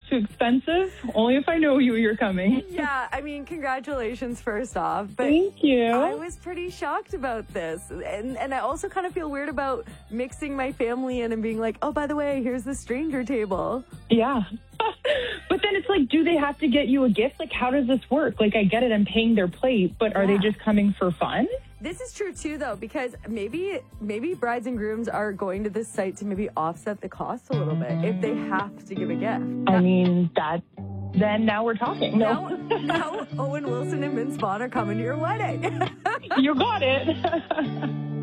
too expensive? Only if I know you're coming. Yeah, I mean, congratulations first off. But Thank you. I was pretty shocked about this. And I also kind of feel weird about mixing my family in and being like, oh, by the way, here's the stranger table. Yeah. But then it's like, do they have to get you a gift? Like, how does this work? Like, I get it, I'm paying their plate, but are they just coming for fun? This is true too, though, because maybe brides and grooms are going to this site to maybe offset the cost a little bit if they have to give a gift. I mean, then now we're talking. No. Now Owen Wilson and Vince Vaughn are coming to your wedding. You got it.